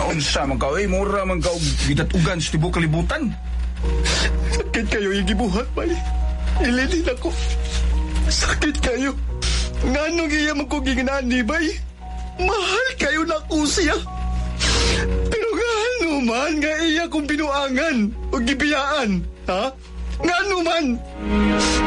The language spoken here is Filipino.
Unsa man ka, mura man ka og gidatugan sa tibuok kalibutan. Sakit kayo yung gibuhat, bay. Ilinin ako. Sakit kayo. Nganong iya man ko ginani, bay. Mahal kayo na ko siya. Pero ngano man nga iya kong binuangan o gibiyaan, ha? Ngano man?